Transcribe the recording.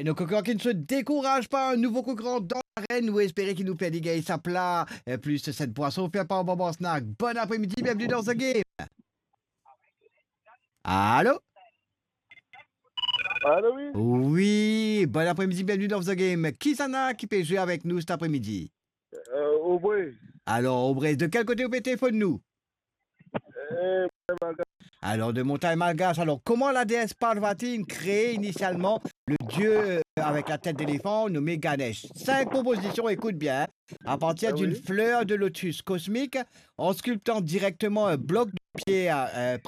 Et nos concurrents qui ne se découragent pas, un nouveau concurrent dans l'arène, nous espérons qu'il nous fait dégager sa plat, plus cette boisson fait par un bonbon snack. Bon après-midi, bienvenue dans The Game. Allô? Allô, oui? Oui, bon après-midi, bienvenue dans The Game. Qui s'en a qui peut jouer avec nous cet après-midi? Aubrey. Alors, Aubrey, de quel côté vous téléphone nous? Malga. Alors, de montagne malgache. Alors, comment la déesse Parvati créé initialement le dieu avec la tête d'éléphant nommé Ganesh? 5 propositions, écoute bien. À partir d'une Oui. fleur de lotus cosmique, en sculptant directement un bloc de pierre